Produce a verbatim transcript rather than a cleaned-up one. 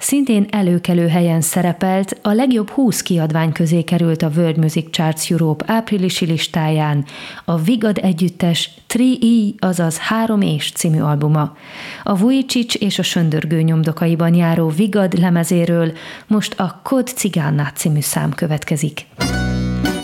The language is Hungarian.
Szintén előkelő helyen szerepelt, a legjobb húsz kiadvány közé került a World Music Charts Europe áprilisi listáján a Vigad együttes Three E, azaz Három és című albuma. A Vujicic és a söndörgő nyomdokaiban járó Vigad lemezéről most a Kod Cigánna című szám következik.